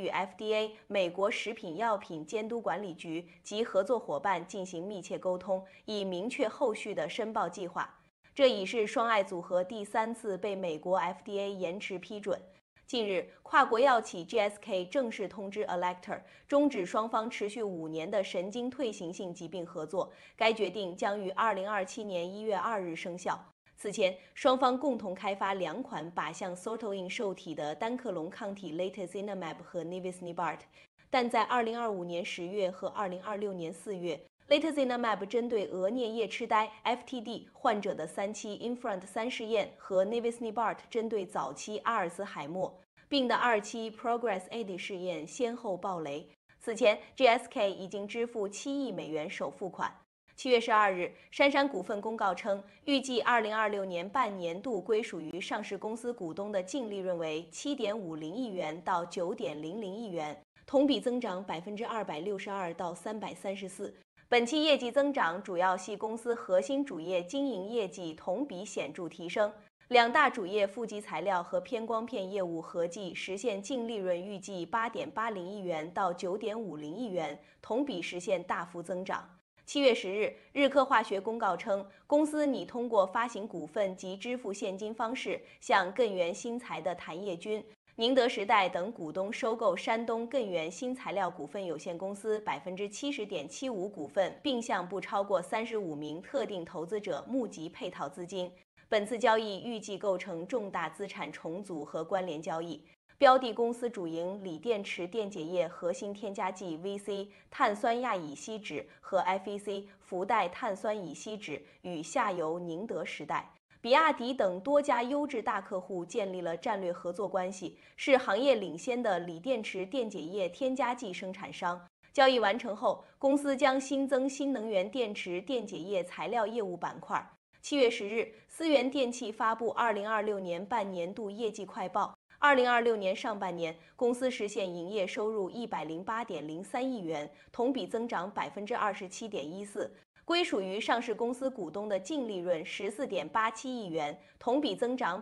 与 FDA 美国食品药品监督管理局及合作伙伴进行密切沟通，以明确后续的申报计划。这已是双爱组合第3次被美国 FDA 延迟批准。近日，跨国药企 GSK 正式通知 Alector 终止双方持续5年的神经退行性疾病合作，该决定将于2027年1月2日生效。此前，双方共同开发2款靶向 sortoin 受体的单克隆抗体 Latozinemab 和 Nivisnibart， 但在2025年10月和2026年4月，Latozinemab 针对额颞叶痴呆 （FTD） 患者的3期 INFRONT-3试验和 Nivisnibart 针对早期阿尔茨海默病的2期 PROGRESS-AD 试验先后爆雷。此前 ，GSK 已经支付7亿美元首付款。7月12日，杉杉股份公告称，预计2026年半年度归属于上市公司股东的净利润为7.50亿元到9.00亿元，同比增长262%到334%。本期业绩增长主要系公司核心主业经营业绩同比显著提升，2大主业负极材料和偏光片业务合计实现净利润预计8.80亿元到9.50亿元，同比实现大幅增长。7月10日，日科化学公告称，公司拟通过发行股份及支付现金方式，向艮元新材的谭业军、宁德时代等股东收购山东艮元新材料股份有限公司70.75%股份，并向不超过35名特定投资者募集配套资金。本次交易预计构成重大资产重组和关联交易。标的公司主营锂电池电解液核心添加剂 VC 碳酸亚乙烯酯和 FEC 氟代碳酸乙烯酯，与下游宁德时代、比亚迪等多家优质大客户建立了战略合作关系，是行业领先的锂电池电解液添加剂生产商。交易完成后，公司将新增新能源电池电解液材料业务板块。7月10日，思源电器发布2026年半年度业绩快报。2026年上半年，公司实现营业收入108.03亿元，同比增长27.14%，归属于上市公司股东的净利润14.87亿元，同比增长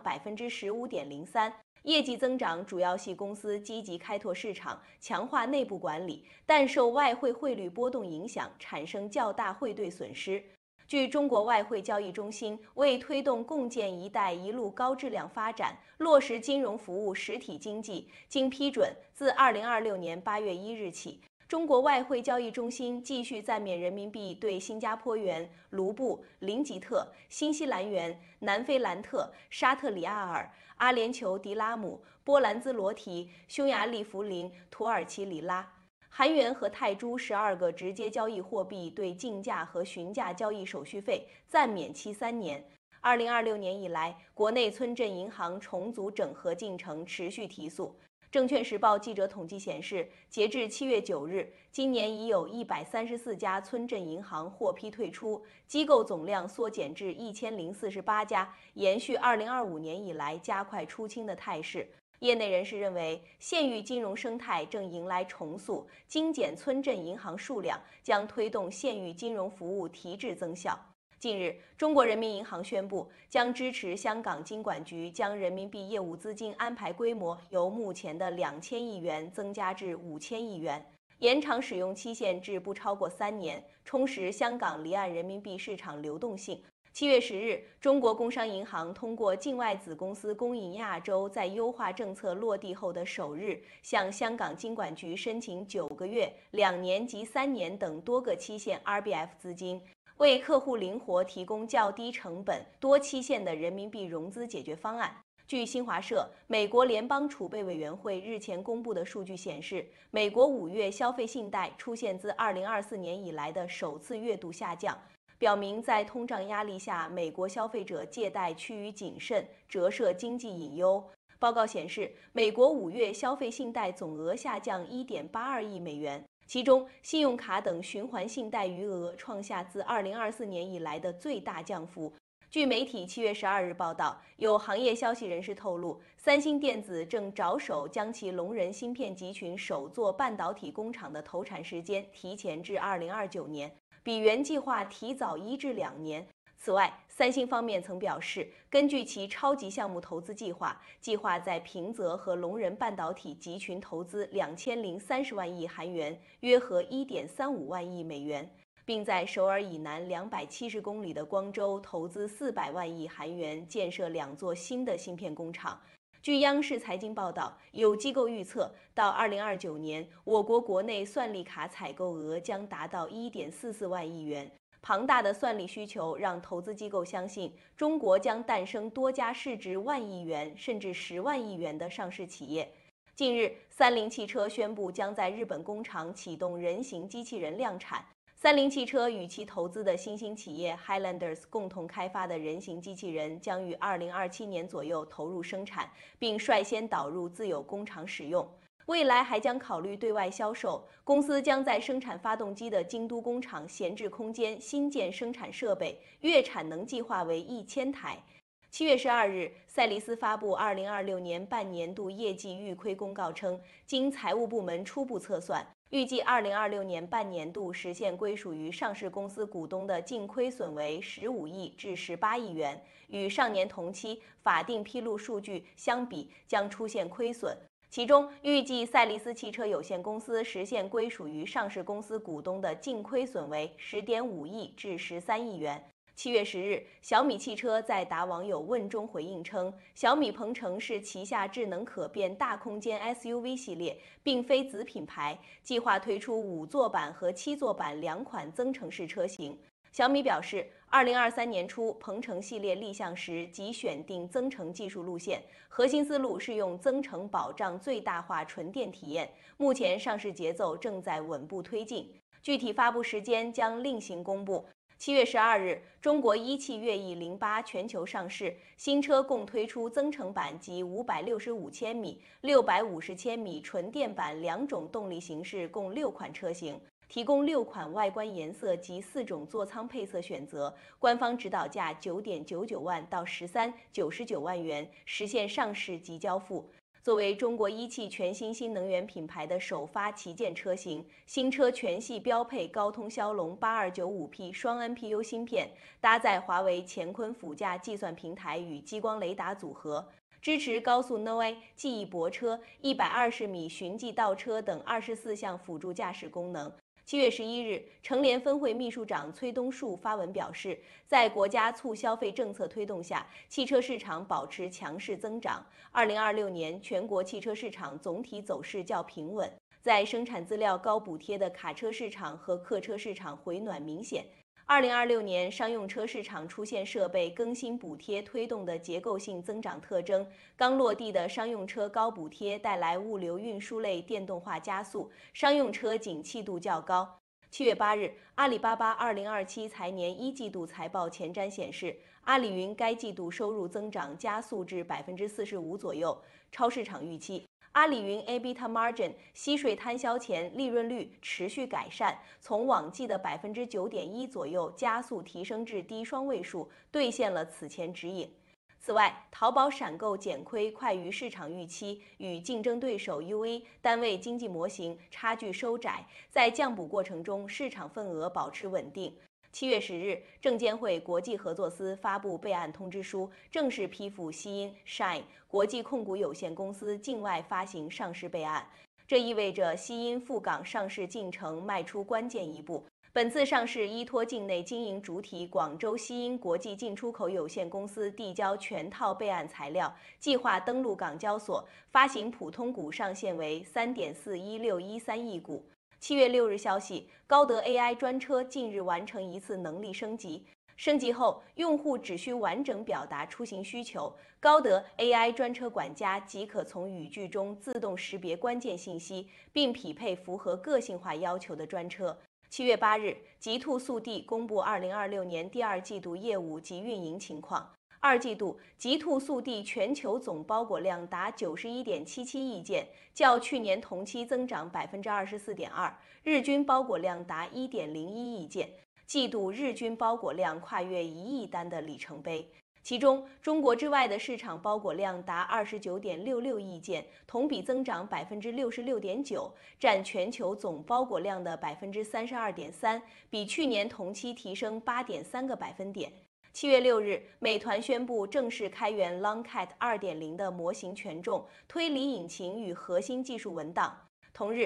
15.03%。业绩增长主要系公司积极开拓市场，强化内部管理，但受外汇汇率波动影响，产生较大汇兑损失。据中国外汇交易中心为推动共建“一带一路”高质量发展，落实金融服务实体经济，经批准，自2026年8月1日起，中国外汇交易中心继续暂免人民币对新加坡元、卢布、林吉特、新西兰元、南非兰特、沙特里亚尔、阿联酋迪拉姆、波兰兹罗提、匈牙利福林、土耳其里拉、韩元和泰铢12个直接交易货币对竞价和询价交易手续费暂免期3年。2026年以来，国内村镇银行重组整合进程持续提速。证券时报记者统计显示，截至7月9日，今年已有134家村镇银行获批退出，机构总量缩减至1048家，延续2025年以来加快出清的态势。业内人士认为，县域金融生态正迎来重塑，精简村镇银行数量将推动县域金融服务提质增效。近日，中国人民银行宣布，将支持香港金管局将人民币业务资金安排规模由目前的2000亿元增加至5000亿元，延长使用期限至不超过3年，充实香港离岸人民币市场流动性。7月10日，中国工商银行通过境外子公司工银亚洲在优化政策落地后的首日，向香港金管局申请9个月、2年及3年等多个期限 RBF 资金，为客户灵活提供较低成本、多期限的人民币融资解决方案。据新华社，美国联邦储备委员会日前公布的数据显示，美国5月消费信贷出现自2024年以来的首次月度下降，表明在通胀压力下，美国消费者借贷趋于谨慎，折射经济隐忧。报告显示，美国5月消费信贷总额下降1.82亿美元，其中信用卡等循环信贷余额创下自2024年以来的最大降幅。据媒体7月12日报道，有行业消息人士透露，三星电子正着手将其龙仁芯片集群首座半导体工厂的投产时间提前至2029年，比原计划提早1至2年。 此外，三星方面曾表示，根据其超级项目投资计划，计划在平泽和龙仁半导体集群投资2030万亿韩元，约合1.35万亿美元，并在首尔以南270公里的光州投资400万亿韩元建设2座新的芯片工厂。据央视财经报道，有机构预测，到2029年，我国国内算力卡采购额将达到1.44万亿元。庞大的算力需求让投资机构相信，中国将诞生多家市值1万亿元甚至10万亿元的上市企业。近日，三菱汽车宣布将在日本工厂启动人形机器人量产。三菱汽车与其投资的新兴企业 Highlanders 共同开发的人形机器人将于2027年左右投入生产，并率先导入自有工厂使用。未来还将考虑对外销售。公司将在生产发动机的京都工厂闲置空间新建生产设备，月产能计划为1000台。7月12日，赛力斯发布2026年半年度业绩预亏公告称，经财务部门初步测算，预计2026年半年度实现归属于上市公司股东的净亏损为15亿至18亿元，与上年同期法定披露数据相比将出现亏损。其中，预计赛力斯汽车有限公司实现归属于上市公司股东的净亏损为10.5亿至13亿元。7月10日，小米汽车在答网友问中回应称，小米鹏程是旗下智能可变大空间 SUV 系列，并非子品牌，计划推出5座版和7座版2款增程式车型。小米表示，2023年初鹏程系列立项时即选定增程技术路线，核心思路是用增程保障最大化纯电体验。目前上市节奏正在稳步推进，具体发布时间将另行公布。7月12日，中国一汽悦翼08全球上市，新车共推出增程版及565千米、650千米纯电版2种动力形式，共6款车型。提供6款外观颜色及4种座舱配色选择，官方指导价9.99万到13.99万元，实现上市即交付。作为中国一汽全新新能源品牌的首发旗舰车型，新车全系标配高通骁龙 8295P 双 NPU 芯片，搭载华为乾坤辅驾计算平台与激光雷达组合。支持高速 NOA 记忆泊车、120米循迹倒车等24项辅助驾驶功能。7月11日，成联分会秘书长崔东树发文表示，在国家促消费政策推动下，汽车市场保持强势增长。2026年全国汽车市场总体走势较平稳，在生产资料高补贴的卡车市场和客车市场回暖明显。2026年商用车市场出现设备更新补贴推动的结构性增长特征，刚落地的商用车高补贴带来物流运输类电动化加速，商用车景气度较高。7月8日，阿里巴巴2027财年1季度财报前瞻显示，阿里云该季度收入增长加速至45%左右，超市场预期。阿里云 EBITDA margin 息税摊销前利润率持续改善，从往季的9.1%左右加速提升至低双位数，兑现了此前指引。此外，淘宝闪购减亏快于市场预期，与竞争对手 UE 单位经济模型差距收窄，在降补过程中市场份额保持稳定。7月10日，证监会国际合作司发布备案通知书，正式批复西因 Shine 国际控股有限公司境外发行上市备案。这意味着西因赴港上市进程迈出关键一步。本次上市依托境内经营主体广州西因国际进出口有限公司递交全套备案材料，计划登陆港交所，发行普通股上限为3.41613亿股。7月6日消息，高德 AI 专车近日完成一次能力升级。升级后，用户只需完整表达出行需求，高德 AI 专车管家即可从语句中自动识别关键信息，并匹配符合个性化要求的专车。7月8日，极兔速递公布2026年第2季度业务及运营情况。2季度，极兔速递全球总包裹量达91.77亿件，较去年同期增长24.2%，日均包裹量达1.01亿件，季度日均包裹量跨越1亿单的里程碑。其中，中国之外的市场包裹量达29.66亿件，同比增长66.9%，占全球总包裹量的32.3%，比去年同期提升8.3个百分点。 7月6日，美团宣布正式开源 Longcat 2.0的模型权重、推理引擎与核心技术文档。同日，